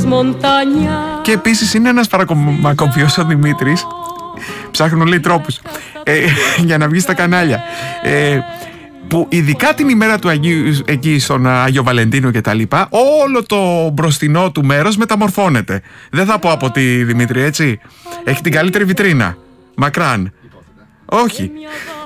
Και επίσης είναι ένας παρακομματοποιός ο Δημήτρης. Ψάχνουν λέει τρόπους για να βγει στα κανάλια, που ειδικά την ημέρα του Αγίου, εκεί στον Άγιο Βαλεντίνο και τα λοιπά, όλο το μπροστινό του μέρος μεταμορφώνεται. Δεν θα πω από τη Δημήτρη, έτσι. Έχει την καλύτερη βιτρίνα. Μακράν. Όχι.